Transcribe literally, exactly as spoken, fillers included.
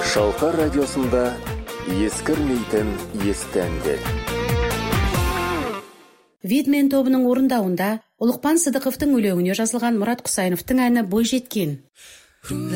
Шалқар радиосында ескірмейтін есті әндер. Видмен тобының орындауында Ұлықпан Сыдықовтың өлеңіне жазылған Мұрат Құсайыновтың әні бой жеткен.